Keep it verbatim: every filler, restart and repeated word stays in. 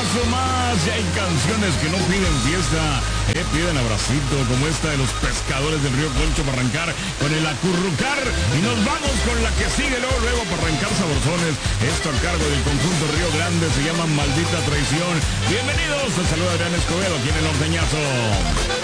abrazo más. Y hay canciones que no piden fiesta, eh, piden abracito, como esta de los pescadores del río Concho para arrancar con el acurrucar. Y nos vamos con la que sigue luego, luego para arrancar saborzones. Esto a cargo del conjunto Río Grande, se llama Maldita Traición. Bienvenidos, te saluda Adrián Escobedo aquí en el Norteñazo.